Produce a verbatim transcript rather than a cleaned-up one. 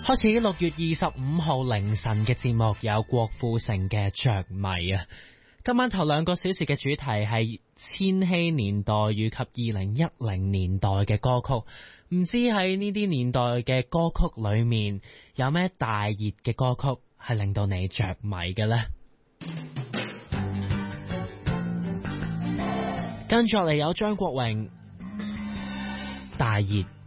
開始六月二十五號凌晨嘅節目，有郭富城嘅着迷啊！今晚頭兩個小時嘅主題係千禧年代以及二零一零年代嘅歌曲，唔知喺呢啲年代嘅歌曲裏面有咩大熱嘅歌曲係令到你着迷嘅呢？跟住落嚟有張國榮大熱。